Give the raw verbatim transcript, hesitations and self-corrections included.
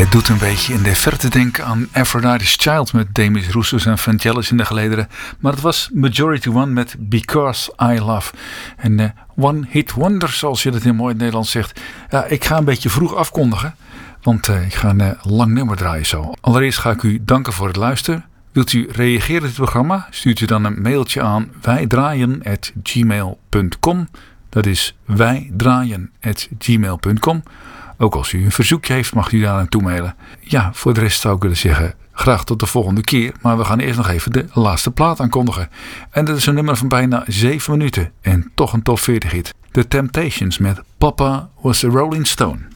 Het doet een beetje in de verte denken aan Aphrodite's Child met Demis Roussos en Vangelis in de gelederen. Maar het was Majority One met Because I Love. En uh, One Hit Wonder, zoals je dat in mooi Nederlands zegt. Ja, ik ga een beetje vroeg afkondigen, want uh, ik ga een uh, lang nummer draaien zo. Allereerst ga ik u danken voor het luisteren. Wilt u reageren op dit programma? Stuurt u dan een mailtje aan wijdraaien at gmail punt com. Dat is wijdraaien at gmail punt com. Ook als u een verzoekje heeft, mag u daar aan toe mailen. Ja, voor de rest zou ik willen zeggen, graag tot de volgende keer. Maar we gaan eerst nog even de laatste plaat aankondigen. En dat is een nummer van bijna zeven minuten. En toch een top veertig hit. The Temptations met Papa Was a Rolling Stone.